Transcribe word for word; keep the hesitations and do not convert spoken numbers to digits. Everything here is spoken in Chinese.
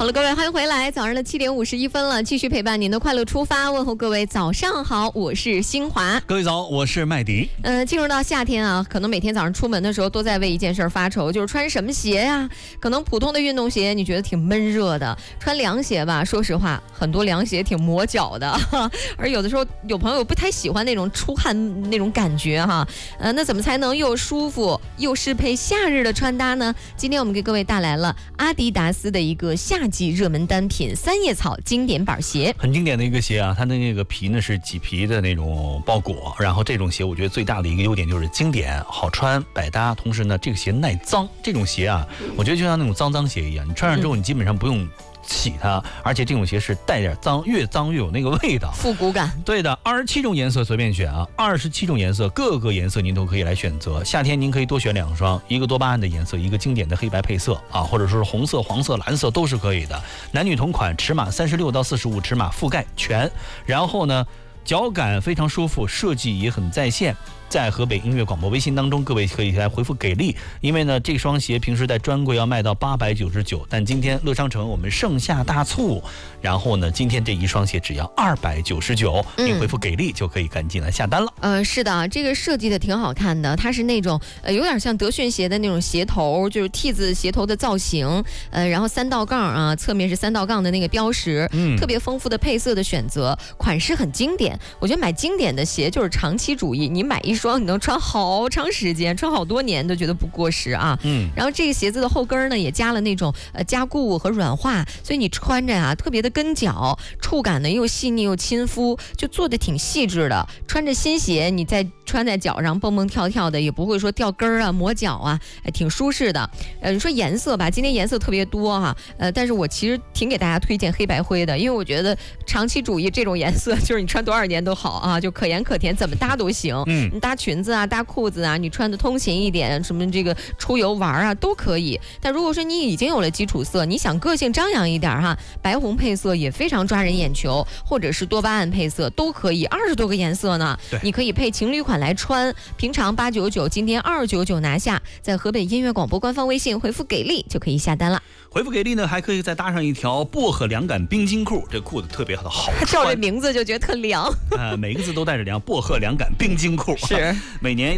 好了，各位，欢迎回来。早上的七点五十一分了，继续陪伴您的快乐出发，问候各位早上好，我是新华。 各位早，我是麦迪。 呃，进入到夏天啊，可能每天早上出门的时候都在为一件事发愁，就是穿什么鞋呀？可能普通的运动鞋你觉得挺闷热的，穿凉鞋吧，说实话，很多凉鞋挺磨脚的，而有的时候有朋友不太喜欢那种出汗那种感觉哈。呃，那怎么才能又舒服又适配夏日的穿搭呢？今天我们给各位带来了阿迪达斯的一个夏季热门单品三叶草经典板鞋， 很经典的一个鞋啊，它的那个皮呢是麂皮的那种包裹，然后这种鞋我觉得最大的一个优点就是经典、好穿、百搭，同时呢这个鞋耐脏。这种鞋啊，我觉得就像那种脏脏鞋一样，你穿上之后你基本上不用洗它，而且这种鞋是带点脏，越脏越有那个味道， 复古感。 对的，二十七种颜色随便选啊，二十七种颜色，各个颜色您都可以来选择。夏天您可以多选两双，一个多巴胺的颜色，一个经典的黑白配色啊，或者说是红色、黄色、蓝色都是可以的。男女同款，尺码三十六到四十五，尺码覆盖全。然后呢，脚感非常舒服，设计也很在线。在河北音乐广播微信当中，各位可以来回复给力，因为呢这双鞋平时在专柜要卖到八百九十九，但今天乐商城我们盛夏大促，然后呢今天这一双鞋只要二百九十九，你回复给力就可以赶紧来下单了。 呃，是的，这个设计的挺好看的，它是那种呃有点像德训鞋的那种鞋头，就是 T 字鞋头的造型，呃，然后三道杠啊，侧面是三道杠的那个标识，嗯，特别丰富的配色的选择，款式很经典。我觉得买经典的鞋就是长期主义，你买一双你能穿好长时间，穿好多年都觉得不过时啊。嗯，然后这个鞋子的后跟呢也加了那种呃加固和软化，所以你穿着啊特别的跟脚，触感呢又细腻又亲肤，就做的挺细致的。穿着新鞋，你再穿在脚上蹦蹦跳跳的，也不会说掉跟儿啊、磨脚啊，哎，挺舒适的。呃，你说颜色吧，今天颜色特别多哈、啊，呃，但是我其实挺给大家推荐黑白灰的，因为我觉得长期主义这种颜色，就是你穿多少年都好啊，就可盐可甜，怎么搭都行。嗯，你搭裙子啊，搭裤子啊，你穿的通勤一点，什么这个出游玩啊都可以。但如果说你已经有了基础色，你想个性张扬一点哈，白红配色也非常抓人眼球，或者是多巴胺配色都可以，二十多个颜色呢，你可以配情侣款来穿。平常八九九，今天二九九拿下，在河北音乐广播官方微信回复给力就可以下单了。 回复给力呢，还可以再搭上一条薄荷凉感冰晶裤，这裤子特别的好穿， 叫这名字就觉得特凉。 呃，每个字都带着凉，薄荷凉感冰晶裤， 是每年。